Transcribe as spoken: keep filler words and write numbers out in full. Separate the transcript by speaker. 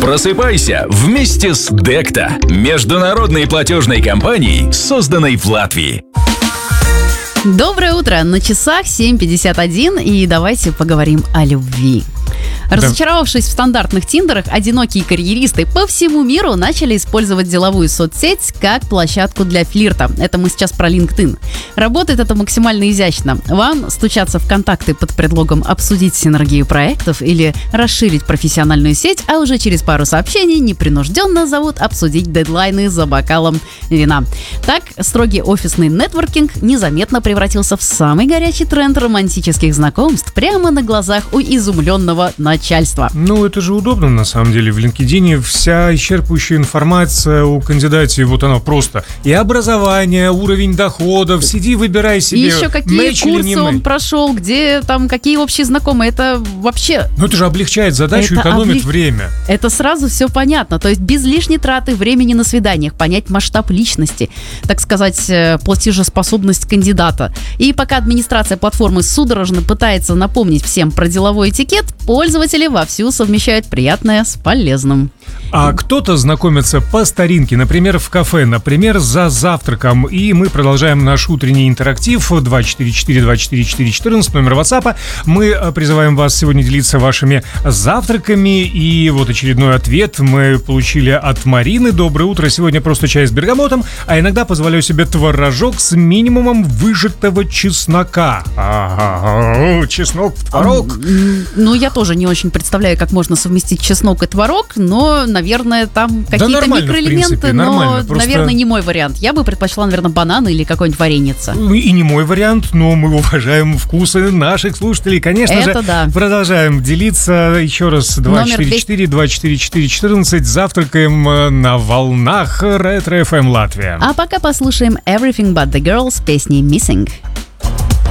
Speaker 1: Просыпайся вместе с Декта, международной платежной компанией, созданной в Латвии.
Speaker 2: Доброе утро, на часах семь пятьдесят один, и давайте поговорим о любви. Разочаровавшись в стандартных тиндерах, одинокие карьеристы по всему миру начали использовать деловую соцсеть как площадку для флирта. Это мы сейчас про LinkedIn. Работает это максимально изящно. Вам стучаться в контакты под предлогом обсудить синергию проектов или расширить профессиональную сеть, а уже через пару сообщений непринужденно зовут обсудить дедлайны за бокалом вина. Так, строгий офисный нетворкинг незаметно превратился в самый горячий тренд романтических знакомств прямо на глазах у изумленного начальства.
Speaker 3: Ну, это же удобно, на самом деле. В LinkedIn вся исчерпывающая информация о кандидате, вот она просто. И образование, уровень доходов, сиди, выбирай себе.
Speaker 2: И еще какие курсы он прошел, где там, какие общие знакомые. Это вообще...
Speaker 3: Ну, это же облегчает задачу, это экономит облег... время.
Speaker 2: Это сразу все понятно. То есть без лишней траты времени на свиданиях, понять масштаб личности, так сказать, платежеспособность кандидата. И пока администрация платформы судорожно пытается напомнить всем про деловой этикет, пользователи вовсю совмещают приятное с полезным.
Speaker 3: А кто-то знакомится по старинке, например, в кафе, например, за завтраком. И мы продолжаем наш утренний интерактив. два четыре четыре два четыре четыре четырнадцать, номер WhatsApp. Мы призываем вас сегодня делиться вашими завтраками. И вот очередной ответ мы получили от Марины. Доброе утро. Сегодня просто чай с бергамотом, а иногда позволяю себе творожок с минимумом выжатого чеснока. Ага, чеснок в творог.
Speaker 2: Ну, я тоже не очень представляю, как можно совместить чеснок и творог, но, наверное, там какие-то да микроэлементы,
Speaker 3: в принципе,
Speaker 2: но,
Speaker 3: просто...
Speaker 2: наверное, не мой вариант. Я бы предпочла, наверное, бананы или какой-нибудь вареница.
Speaker 3: И не мой вариант, но мы уважаем вкусы наших слушателей. Конечно
Speaker 2: Это
Speaker 3: же,
Speaker 2: да.
Speaker 3: Продолжаем делиться. Еще раз, два четыре четыре два четыре четыре четырнадцать. Завтракаем на волнах Ретро эф эм Латвия.
Speaker 2: А пока послушаем Everything But The Girl с песней Missing.